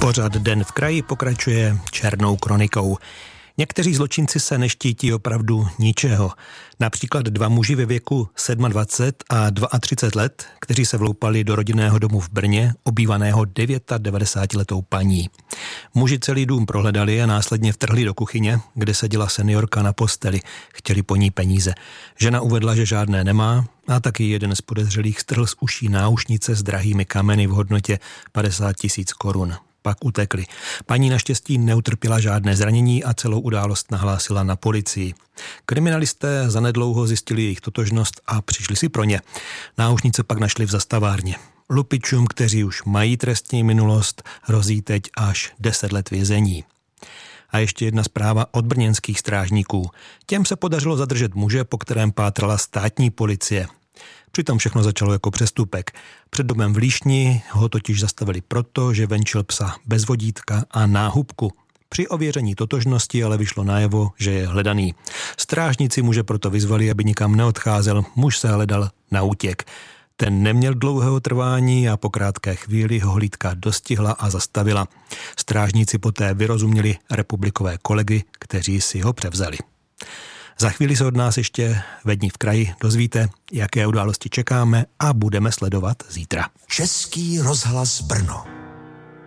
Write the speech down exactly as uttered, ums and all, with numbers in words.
Pořad Den v kraji pokračuje černou kronikou. Někteří zločinci se neštítí opravdu ničeho. Například dva muži ve věku dvacet sedm a třicet dva let, kteří se vloupali do rodinného domu v Brně, obývaného devětadevadesátiletou paní. Muži celý dům prohledali a následně vtrhli do kuchyně, kde seděla seniorka na posteli. Chtěli po ní peníze. Žena uvedla, že žádné nemá, a taky jeden z podezřelých strhl z uší náušnice s drahými kameny v hodnotě padesát tisíc korun. Pak utekli. Paní naštěstí neutrpěla žádné zranění a celou událost nahlásila na policii. Kriminalisté zanedlouho zjistili jejich totožnost a přišli si pro ně. Náušnice pak našli v zastavárně. Lupičům, kteří už mají trestní minulost, hrozí teď až deset let vězení. A ještě jedna zpráva od brněnských strážníků. Těm se podařilo zadržet muže, po kterém pátrala státní policie. Přitom všechno začalo jako přestupek. Před domem v Líšni ho totiž zastavili proto, že venčil psa bez vodítka a náhubku. Při ověření totožnosti ale vyšlo najevo, že je hledaný. Strážníci muže proto vyzvali, aby nikam neodcházel, muž se hledal na útěk. Ten neměl dlouhého trvání a po krátké chvíli ho hlídka dostihla a zastavila. Strážníci poté vyrozuměli republikové kolegy, kteří si ho převzali. Za chvíli se od nás ještě ve Dni v kraji dozvíte, jaké události čekáme a budeme sledovat zítra. Český rozhlas Brno.